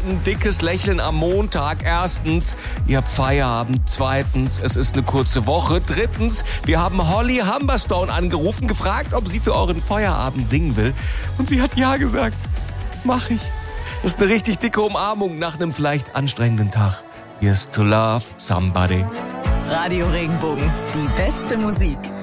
ein dickes Lächeln am Montag. Erstens, ihr habt Feierabend. Zweitens, es ist eine kurze Woche. Drittens, wir haben Holly Humberstone angerufen, gefragt, ob sie für euren Feierabend singen will. Und sie hat ja gesagt. Mach ich. Das ist eine richtig dicke Umarmung nach einem vielleicht anstrengenden Tag. Here's to love somebody. Radio Regenbogen, die beste Musik.